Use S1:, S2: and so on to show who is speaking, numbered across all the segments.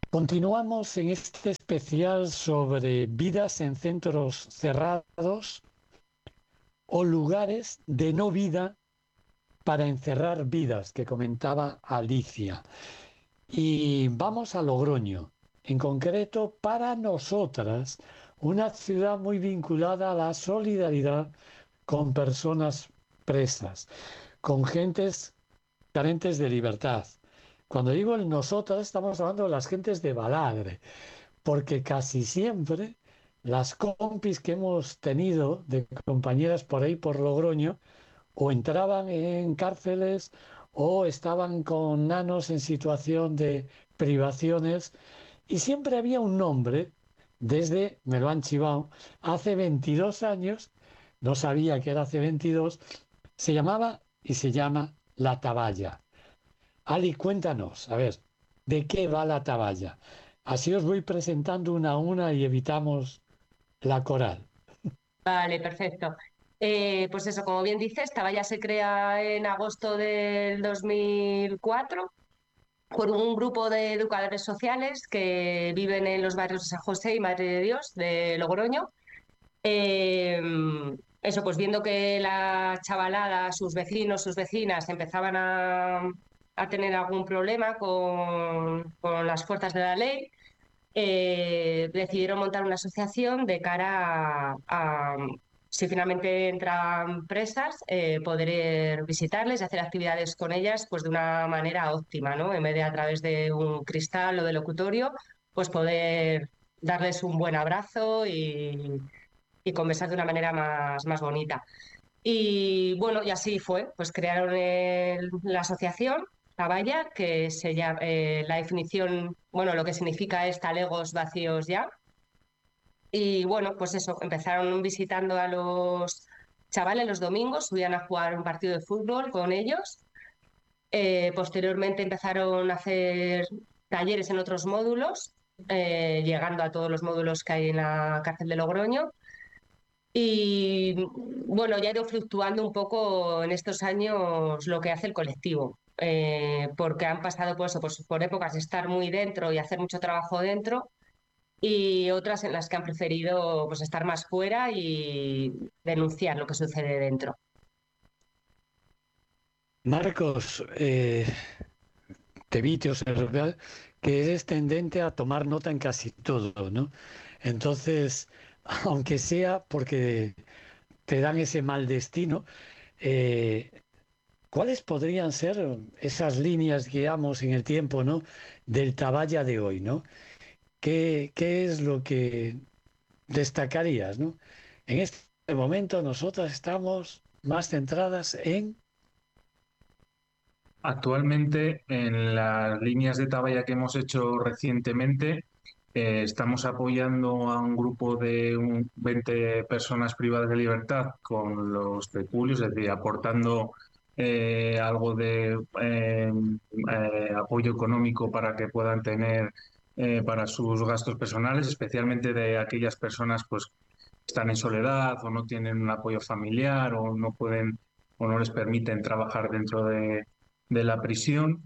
S1: Continuamos en este especial sobre vidas en centros cerrados o lugares de no vida para encerrar vidas, que comentaba Alicia. Y vamos a Logroño, en concreto para nosotras, una ciudad muy vinculada a la solidaridad con personas presas, con gentes carentes de libertad. Cuando digo el nosotras, estamos hablando de las gentes de Baladre, porque casi siempre las compis que hemos tenido de compañeras por ahí por Logroño o entraban en cárceles o estaban con nanos en situación de privaciones y siempre había un nombre, desde, me lo han chivado, hace 22 años, no sabía que era hace 22, se llamaba y se llama La Taballa. Ali, cuéntanos, a ver, ¿de qué va La Taballa? Así os voy presentando una a una y evitamos la coral.
S2: Vale, perfecto. Pues eso, como bien dices, Tabaya se crea en agosto del 2004 por un grupo de educadores sociales que viven en los barrios de San José y Madre de Dios de Logroño. Eh, Eso, pues viendo que la chavalada, sus vecinos, sus vecinas empezaban a tener algún problema con las fuerzas de la ley, decidieron montar una asociación de cara si finalmente entran presas, poder visitarles y hacer actividades con ellas pues de una manera óptima, ¿no? En vez de a través de un cristal o de locutorio, pues poder darles un buen abrazo y conversar de una manera más bonita. Y bueno, y así fue, pues crearon la asociación, la valla, que se llama, la definición, bueno, lo que significa es talegos vacíos ya. Y bueno, pues eso, empezaron visitando a los chavales los domingos, subían a jugar un partido de fútbol con ellos. Posteriormente empezaron a hacer talleres en otros módulos, llegando a todos los módulos que hay en la cárcel de Logroño. Y bueno, ya ha ido fluctuando un poco en estos años lo que hace el colectivo, porque han pasado pues, por épocas de estar muy dentro y hacer mucho trabajo dentro, y otras en las que han preferido pues, estar más fuera y denunciar lo que sucede dentro.
S1: Marcos, te vi, te observé que eres tendente a tomar nota en casi todo, ¿no? Entonces, aunque sea porque te dan ese mal destino, eh, ¿cuáles podrían ser esas líneas, digamos, en el tiempo, ¿no? Del Tabaya de hoy, ¿no? ¿Qué es lo que destacarías, ¿no? En este momento nosotras estamos más centradas en...
S3: Actualmente, en las líneas de Tabaya que hemos hecho recientemente, estamos apoyando a un grupo de 20 personas privadas de libertad con los peculios, es decir, aportando algo de apoyo económico para que puedan tener para sus gastos personales, especialmente de aquellas personas pues, que están en soledad o no tienen un apoyo familiar o no pueden o no les permiten trabajar dentro de la prisión.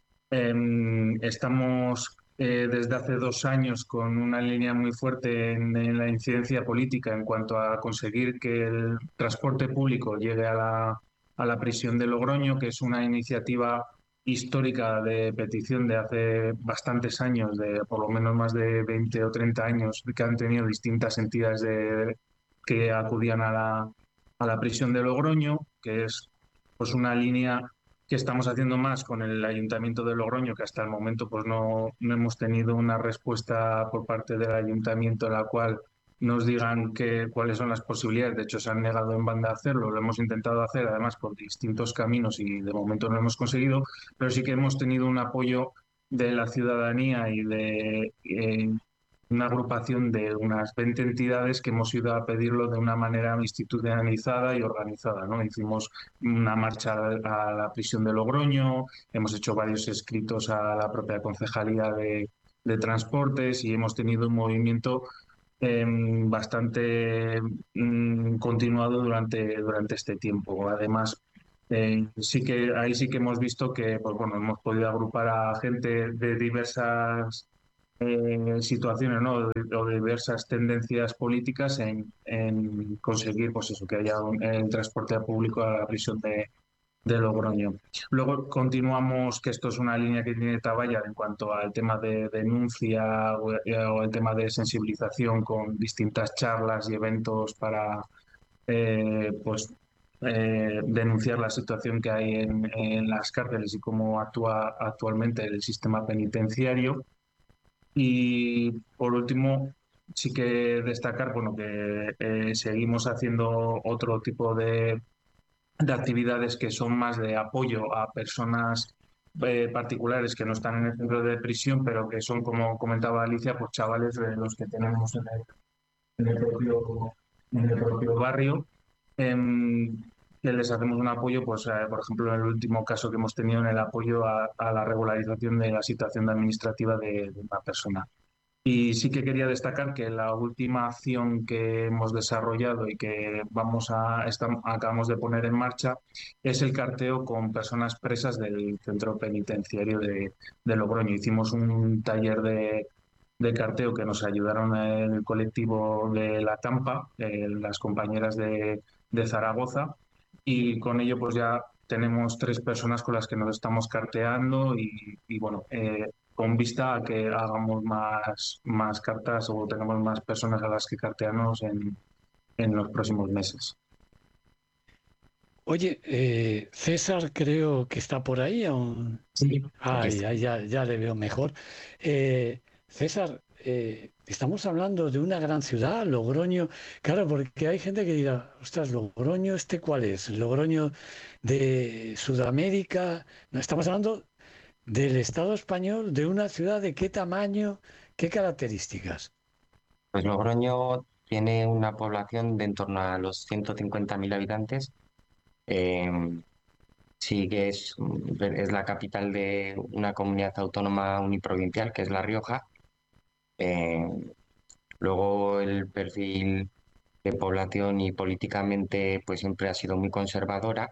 S3: Estamos desde hace 2 años con una línea muy fuerte en la incidencia política en cuanto a conseguir que el transporte público llegue a la prisión de Logroño, que es una iniciativa histórica de petición de hace bastantes años, de por lo menos más de 20 o 30 años, que han tenido distintas entidades que acudían a la prisión de Logroño, que es pues una línea que estamos haciendo más con el Ayuntamiento de Logroño, que hasta el momento pues no hemos tenido una respuesta por parte del Ayuntamiento en la cual nos digan cuáles son las posibilidades. De hecho, se han negado en banda a hacerlo. Lo hemos intentado hacer, además, por distintos caminos y de momento no lo hemos conseguido, pero sí que hemos tenido un apoyo de la ciudadanía y de una agrupación de unas 20 entidades que hemos ido a pedirlo de una manera institucionalizada y organizada, ¿no? Hicimos una marcha a la prisión de Logroño, hemos hecho varios escritos a la propia Concejalía de Transportes y hemos tenido un movimiento bastante continuado durante este tiempo. Además, ahí sí que hemos visto que pues bueno, hemos podido agrupar a gente de diversas situaciones, ¿no? O diversas tendencias políticas en conseguir, pues eso, que haya el transporte público a la prisión de Logroño. Luego continuamos, que esto es una línea que tiene Taballa en cuanto al tema de denuncia o el tema de sensibilización con distintas charlas y eventos para pues denunciar la situación que hay en las cárceles y cómo actúa actualmente el sistema penitenciario. Y por último, sí que destacar, bueno, que seguimos haciendo otro tipo de actividades que son más de apoyo a personas particulares que no están en el centro de prisión, pero que son, como comentaba Alicia, pues chavales de los que tenemos en el propio, en el propio barrio, em, que les hacemos un apoyo, pues, por ejemplo, en el último caso que hemos tenido en el apoyo a la regularización de la situación administrativa de una persona. Y sí que quería destacar que la última acción que hemos desarrollado y que acabamos de poner en marcha es el carteo con personas presas del centro penitenciario de Logroño. Hicimos un taller de carteo que nos ayudaron el colectivo de La Tampa, las compañeras de Zaragoza, y con ello pues ya tenemos 3 personas con las que nos estamos carteando y bueno, con vista a que hagamos más cartas o tengamos más personas a las que cartearnos en los próximos meses.
S1: Oye, César creo que está por ahí aún.
S4: Sí, aquí está.
S1: Ya le veo mejor. César, estamos hablando de una gran ciudad, Logroño. Claro, porque hay gente que dirá, ostras, Logroño, ¿este cuál es? Logroño de Sudamérica. No, estamos hablando del Estado español, de una ciudad de qué tamaño, qué características.
S4: Pues Logroño tiene una población de en torno a los 150.000 habitantes. Em, sí que es la capital de una comunidad autónoma uniprovincial, que es La Rioja. Em, Luego el perfil de población y políticamente pues siempre ha sido muy conservadora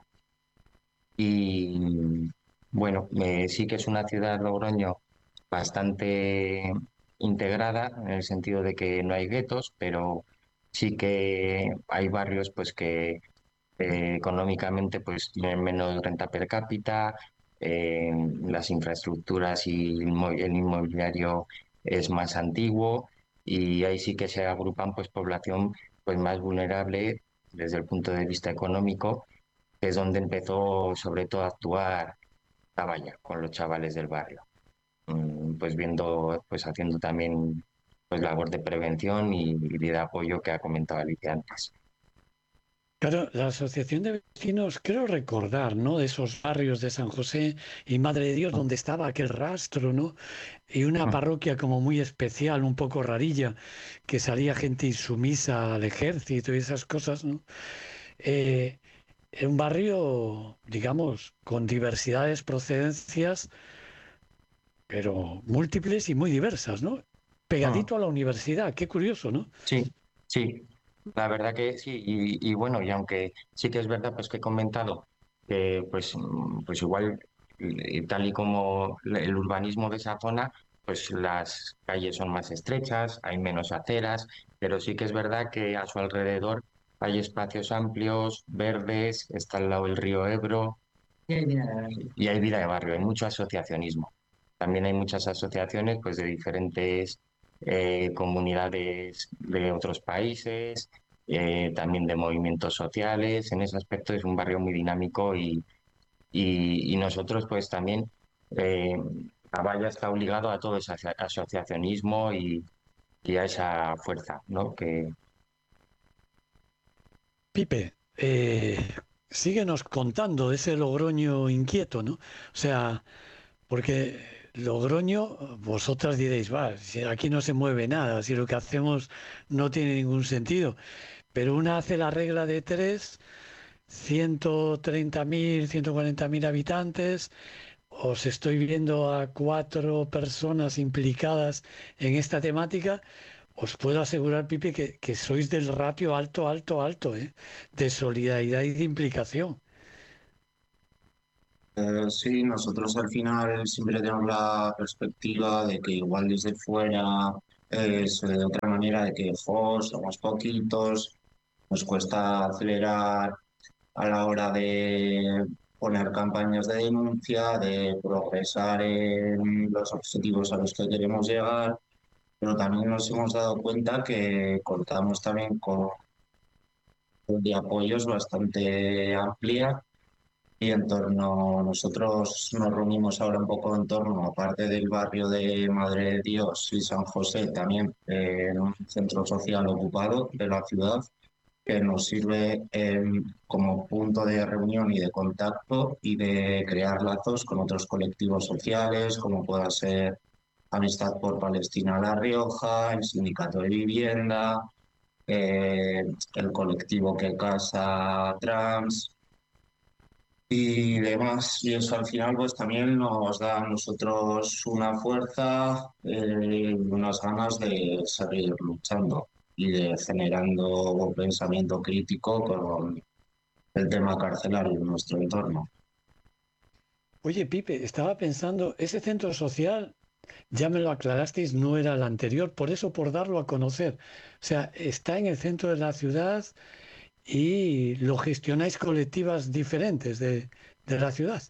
S4: y bueno, sí que es una ciudad, Logroño, bastante integrada en el sentido de que no hay guetos, pero sí que hay barrios pues que económicamente pues tienen menos renta per cápita, las infraestructuras y el inmobiliario es más antiguo y ahí sí que se agrupan pues población pues más vulnerable desde el punto de vista económico, que es donde empezó sobre todo a actuar Taballa con los chavales del barrio. Pues viendo, pues haciendo también pues labor de prevención y de apoyo que ha comentado Alicia antes.
S1: Claro, la Asociación de Vecinos, creo recordar, ¿no? De esos barrios de San José y Madre de Dios, donde estaba aquel rastro, ¿no? Y una parroquia como muy especial, un poco rarilla, que salía gente insumisa al ejército y esas cosas, ¿no? Eh, Era un barrio, digamos, con diversidades, procedencias, pero múltiples y muy diversas, ¿no?
S4: Mm,
S1: Pegadito a la universidad, qué curioso, ¿no?
S4: Sí, sí, la verdad que sí, y bueno, y aunque sí que es verdad pues que he comentado que pues igual tal y como el urbanismo de esa zona, pues las calles son más estrechas, hay menos aceras, pero sí que es verdad que a su alrededor hay espacios amplios, verdes, está al lado el río Ebro y hay vida de barrio, hay mucho asociacionismo. También hay muchas asociaciones pues de diferentes comunidades de otros países, también de movimientos sociales. En ese aspecto es un barrio muy dinámico y nosotros pues también, eh, Avalla está obligado a todo ese asociacionismo y a esa fuerza, ¿no?
S1: Pipe, síguenos contando de ese Logroño inquieto, ¿no? O sea, porque Logroño, vosotras diréis, va, si aquí no se mueve nada, si lo que hacemos no tiene ningún sentido, pero una hace la regla de tres, 130.000, 140.000 habitantes, os estoy viendo a 4 personas implicadas en esta temática. Os puedo asegurar, Pipe, que sois del ratio alto, alto, alto, ¿eh? De solidaridad y de implicación.
S5: Sí, nosotros al final siempre tenemos la perspectiva de que igual desde fuera es de otra manera, de que somos poquitos, nos cuesta acelerar a la hora de poner campañas de denuncia, de progresar en los objetivos a los que queremos llegar, pero también nos hemos dado cuenta que contamos también con de apoyos bastante amplia y en torno, nosotros nos reunimos ahora un poco en torno, aparte del barrio de Madre de Dios y San José, también en un centro social ocupado de la ciudad que nos sirve como punto de reunión y de contacto y de crear lazos con otros colectivos sociales, como pueda ser Amistad por Palestina La Rioja, el Sindicato de Vivienda, eh, el colectivo que casa trans y demás. Y eso al final pues también nos da a nosotros una fuerza y unas ganas de seguir luchando y de generando pensamiento crítico con el tema carcelario en nuestro entorno.
S1: Oye, Pipe, estaba pensando, ese centro social, ya me lo aclarasteis, no era el anterior, por eso por darlo a conocer. O sea, está en el centro de la ciudad y lo gestionáis colectivas diferentes de la ciudad.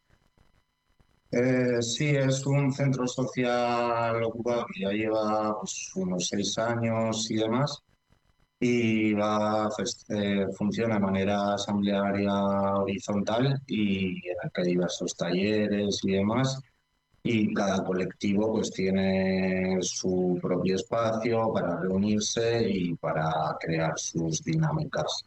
S5: Sí, es un centro social ocupado que ya lleva pues, unos 6 años y demás. Y funciona de manera asamblearia horizontal y en el que hay diversos talleres y demás. Y cada colectivo pues tiene su propio espacio para reunirse y para crear sus dinámicas.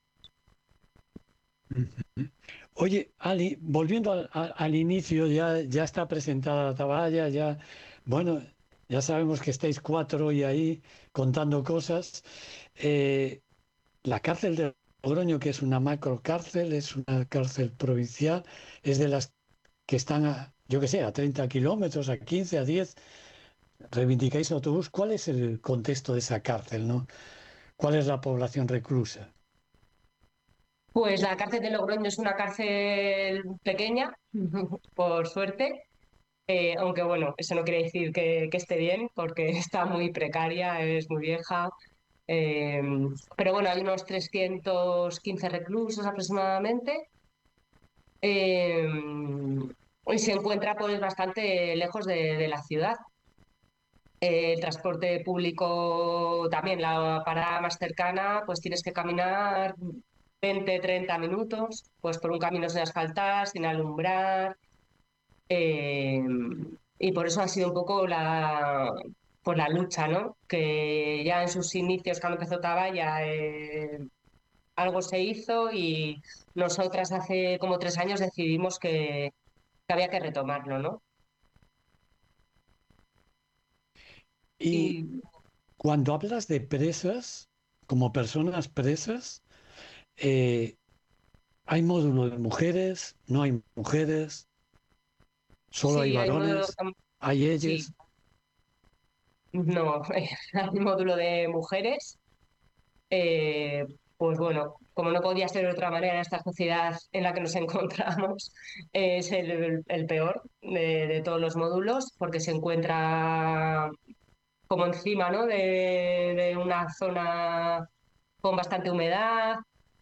S1: Oye, Ali, volviendo al inicio, ya está presentada la Atalaya, ya, bueno, ya sabemos que estáis cuatro hoy ahí contando cosas. Eh, la cárcel de Logroño, que es una macrocárcel, es una cárcel provincial, es de las que están yo que sé, a 30 kilómetros, a 15, a 10. Reivindicáis autobús. ¿Cuál es el contexto de esa cárcel, no? ¿Cuál es la población reclusa?
S2: Pues la cárcel de Logroño es una cárcel pequeña, por suerte, aunque bueno, eso no quiere decir que esté bien, porque está muy precaria, es muy vieja. eh, pero bueno, hay unos 315 reclusos aproximadamente. eh, y se encuentra pues bastante lejos de la ciudad. El transporte público también, la parada más cercana, pues tienes que caminar 20-30 minutos, pues por un camino sin asfaltar, sin alumbrar. eh, y por eso ha sido un poco pues la lucha, ¿no? Que ya en sus inicios, cuando empezó Tabaya, algo se hizo y nosotras hace como 3 años decidimos que había que retomarlo, ¿no?
S1: Y
S2: Y
S1: cuando hablas de presas, como personas presas, eh, ¿hay módulo de mujeres? ¿No hay mujeres? ¿Solo hay
S2: sí, hay módulo,
S1: varones? ¿Hay
S2: sí,
S1: ellas?
S2: no, hay un módulo de mujeres. eh, pues bueno, como no podía ser de otra manera en esta sociedad en la que nos encontramos, es el peor de todos los módulos porque se encuentra como encima, ¿no? de una zona con bastante humedad.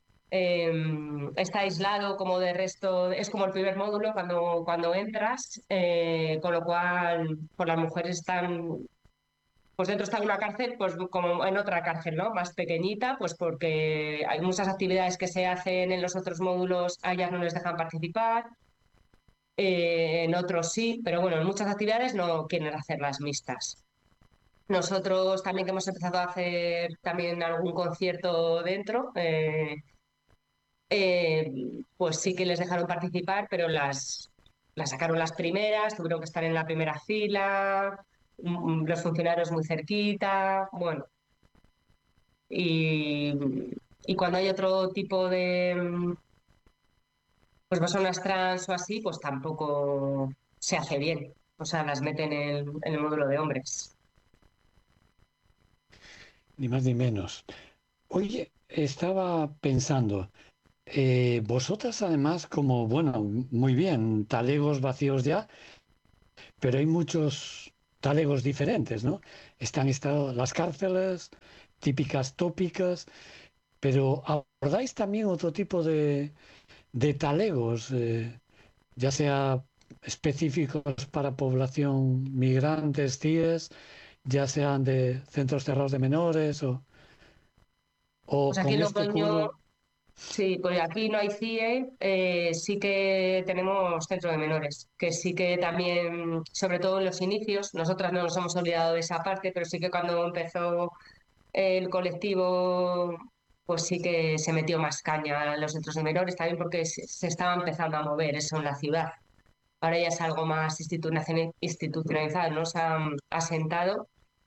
S2: Está aislado como de resto, es como el primer módulo cuando entras, con lo cual pues las mujeres están, pues dentro está una cárcel, pues como en otra cárcel, ¿no? Más pequeñita, pues porque hay muchas actividades que se hacen en los otros módulos, a ellas no les dejan participar, en otros sí, pero bueno, en muchas actividades no quieren hacerlas mixtas. Nosotros también que hemos empezado a hacer también algún concierto dentro, pues sí que les dejaron participar, pero las sacaron las primeras, tuvieron que estar en la primera fila, los funcionarios muy cerquita, bueno, y, y cuando hay otro tipo de pues personas trans o así, pues tampoco se hace bien, o sea, las meten en el módulo de hombres.
S1: Ni más ni menos. Oye, estaba pensando, Vosotras además, como, bueno, muy bien, talegos vacíos ya, pero hay muchos talegos diferentes, ¿no? Están las cárceles típicas, tópicas, pero abordáis también otro tipo de talegos, ya sea específicos para población migrantes, CIES, ya sean de centros cerrados de menores o
S2: Pues aquí
S1: con
S2: en
S1: este
S2: Logroño,
S1: curro.
S2: sí, pues aquí no hay CIE, sí que tenemos centro de menores, que sí que también, sobre todo en los inicios, nosotras no nos hemos olvidado de esa parte, pero sí que cuando empezó el colectivo, pues sí que se metió más caña en los centros de menores, también porque se estaba empezando a mover eso en la ciudad. Ahora ya es algo más institucionalizado, ¿no? Se ha asentado.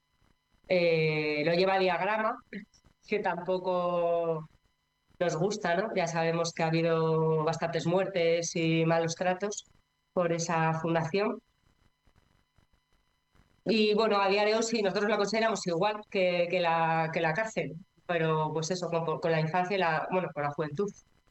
S2: Lo lleva Diagrama, que tampoco nos gusta, ¿no? Ya sabemos que ha habido bastantes muertes y malos tratos por esa fundación. Y bueno, a día de hoy sí, nosotros la consideramos igual que la cárcel, pero pues eso, con la infancia y bueno, con la juventud.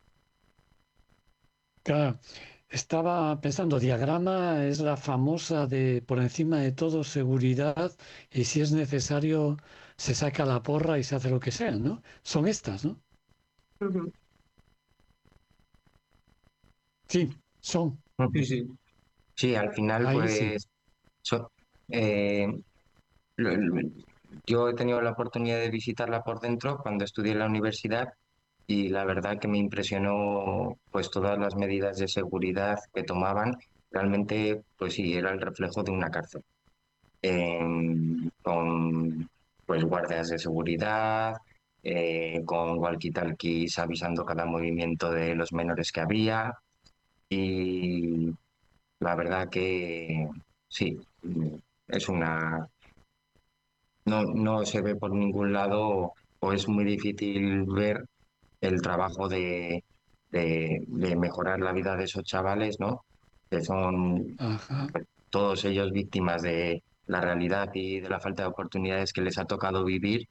S1: Claro, estaba pensando, diagrama es la famosa de por encima de todo seguridad y si es necesario se saca la porra y se hace lo que sea, ¿no? Son estas, ¿no?
S2: Ujú.
S1: Sí, son.
S3: Sí, sí.
S4: Sí, al final,
S1: Ahí sí.
S4: pues so- eh, lo- lo- yo he tenido la oportunidad de visitarla por dentro cuando estudié en la universidad y la verdad que me impresionó pues todas las medidas de seguridad que tomaban. Realmente, pues sí, era el reflejo de una cárcel. Con pues guardias de seguridad, con walkie-talkies avisando cada movimiento de los menores que había y la verdad que sí, es una no se ve por ningún lado o es muy difícil ver el trabajo de mejorar la vida de esos chavales, ¿no? Que son
S1: Ajá.
S4: todos ellos víctimas de la realidad y de la falta de oportunidades que les ha tocado vivir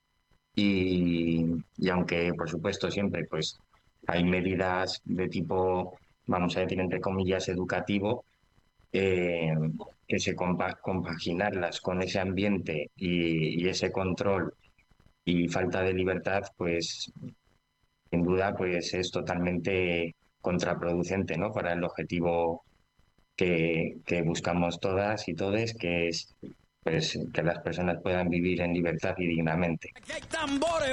S4: y aunque por supuesto siempre pues hay medidas de tipo, vamos a decir entre comillas, educativo, eh, que se compaginarlas con ese ambiente y ese control y falta de libertad, pues sin duda pues es totalmente contraproducente, ¿no? Para el objetivo que buscamos todas y todes, que es pues, que las personas puedan vivir en libertad y dignamente.
S6: Aquí hay tambores.